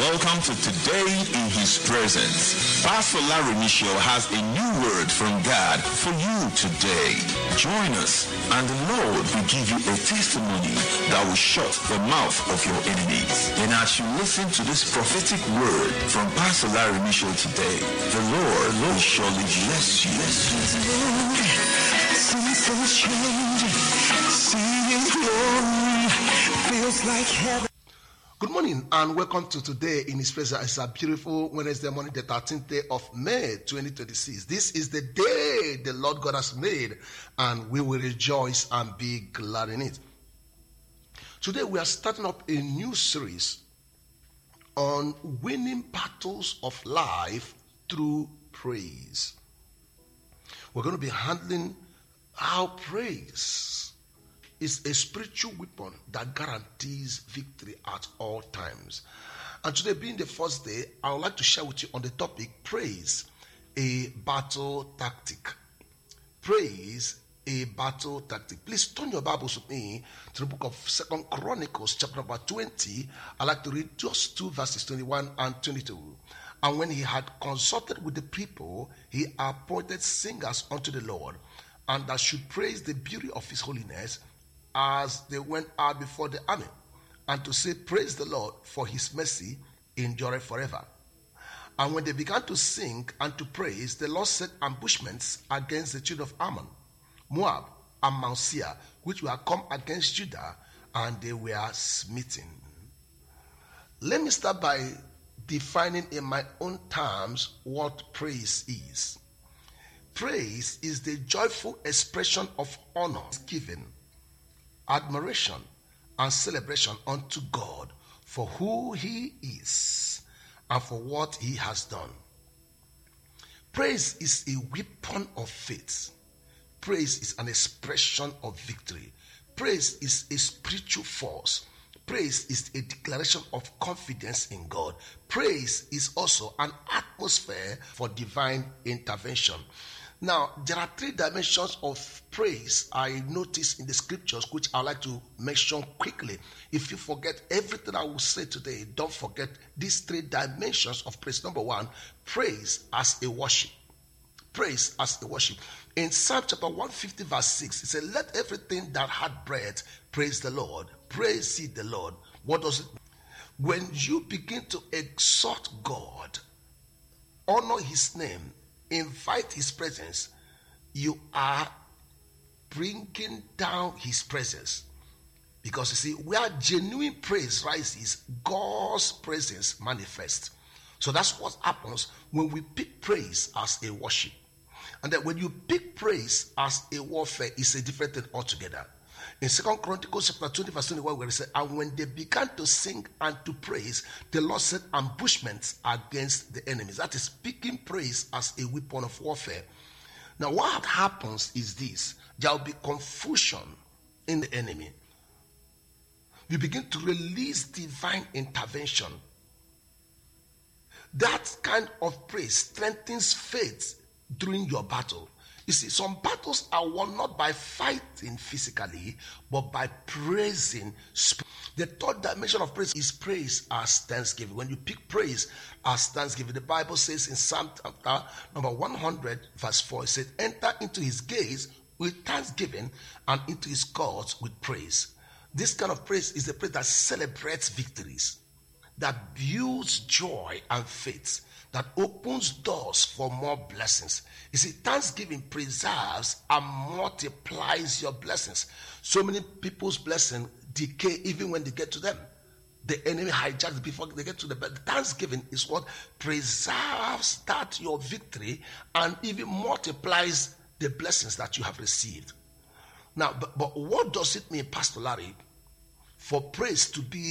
Welcome to Today in His Presence. Pastor Larry Michelle has a new word from God for you today. Join us, and the Lord will give you a testimony that will shut the mouth of your enemies. And as you listen to this prophetic word from Pastor Larry Michelle today, the Lord will surely bless you. Seasons changing, seeing glory feels like heaven. Good morning and welcome to Today in His Presence. It's a beautiful Wednesday morning, the 13th day of May 2026. This is the day the Lord God has made, and we will rejoice and be glad in it. Today we are starting up a new series on winning battles of life through praise. We're going to be handling how praise is a spiritual weapon that guarantees victory at all times. And today, being the first day, I would like to share with you on the topic, praise, a battle tactic. Praise, a battle tactic. Please turn your Bibles with me to the book of 2 Chronicles, chapter number 20. I'd like to read just 2 verses, 21 and 22. And when he had consulted with the people, he appointed singers unto the Lord, and that should praise the beauty of his holiness, as they went out before the army, and to say, praise the Lord, for his mercy endureth forever. And when they began to sing and to praise, the Lord set ambushments against the children of Ammon, Moab, and Mount Seir, which were come against Judah, and they were smitten. Let me start by defining in my own terms what praise is. Praise is the joyful expression of honor given, admiration and celebration unto God for who he is and for what he has done. Praise is a weapon of faith. Praise is an expression of victory. Praise is a spiritual force. Praise is a declaration of confidence in God. Praise is also an atmosphere for divine intervention. Now, there are 3 dimensions of praise I notice in the scriptures, which I'd like to mention quickly. If you forget everything I will say today, don't forget these 3 dimensions of praise. Number 1, praise as a worship. Praise as a worship. In Psalm chapter 150 verse 6, it says, let everything that had breath praise the Lord. Praise ye the Lord. What does it mean? When you begin to exalt God, honor his name, invite his presence, you are bringing down his presence. Because you see, where genuine praise rises, God's presence manifests. So that's what happens when we pick praise as a worship. And then when you pick praise as a warfare, it's a different thing altogether. In 2 Chronicles chapter 20 verse 21, where it said, and when they began to sing and to praise, the Lord set ambushments against the enemies. That is picking praise as a weapon of warfare. Now what happens is this: there will be confusion in the enemy. You begin to release divine intervention. That kind of praise strengthens faith during your battle. You see, some battles are won not by fighting physically, but by praising. The 3rd dimension of praise is praise as thanksgiving. When you pick praise as thanksgiving, the Bible says in Psalm chapter number 100 verse 4, it says, enter into his gates with thanksgiving and into his courts with praise. This kind of praise is the praise that celebrates victories, that builds joy and faith, that opens doors for more blessings. You see, thanksgiving preserves and multiplies your blessings. So many people's blessings decay even when they get to them. The enemy hijacks before they get to the bed. Thanksgiving is what preserves that your victory and even multiplies the blessings that you have received. Now, but what does it mean, Pastor Larry, for praise to be